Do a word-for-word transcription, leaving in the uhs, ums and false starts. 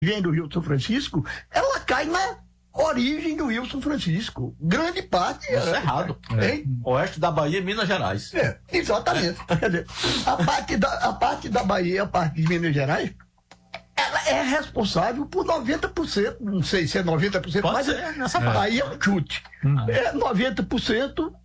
vem do Rio São Francisco, ela cai na origem do Rio São Francisco. Grande parte é, é errado. É. Oeste da Bahia e Minas Gerais. É, exatamente. É. Quer dizer, a parte, da, a parte da Bahia e a parte de Minas Gerais, ela é responsável por noventa por cento, não sei se é noventa por cento, Pode mas ser, é, nessa parte. aí é um chute. Hum. É noventa por cento